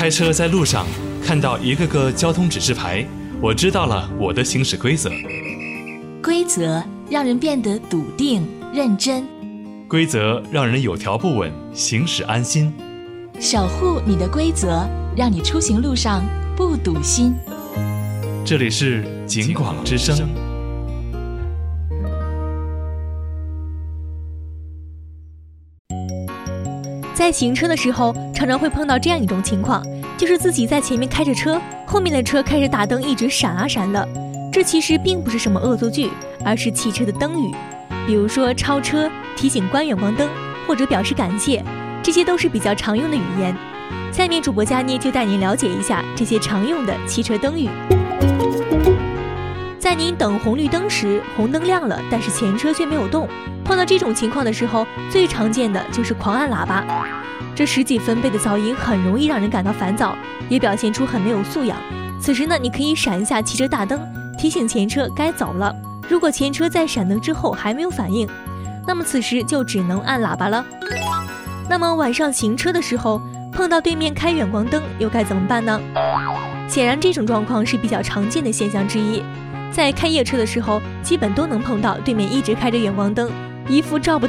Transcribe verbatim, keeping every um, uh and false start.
开车在路上看到一个个交通指示牌，我知道了我的行驶规则。 规则让人变得笃定认真， 规则让人有条不紊，行驶安心。 守护你的规则，让你出行路上不堵心。 这里是警广之声。 在行车的时候，常常会碰到这样一种情况，就是自己在前面开着车，后面的车开着大灯一直闪啊闪的。这其实并不是什么恶作剧，而是汽车的灯语。比如说超车、提醒关远光灯，或者表示感谢，这些都是比较常用的语言。下面主播佳妮就带您了解一下这些常用的汽车灯语。在您等红绿灯时，红灯亮了，但是前车却没有动。碰到这种情况的时候，最常见的就是狂按喇叭。这十几分贝的噪音很容易让人感到烦躁，也表现出很没有素养。此时呢，你可以闪一下汽车大灯，提醒前车该走了。如果前车在闪灯之后还没有反应，那么此时就只能按喇叭了。那么晚上行车的时候，碰到对面开远光灯，又该怎么办呢？显然这种状况是比较常见的现象之一。在开夜车的时候，基本都能碰到对面一直开着远光灯，一副照不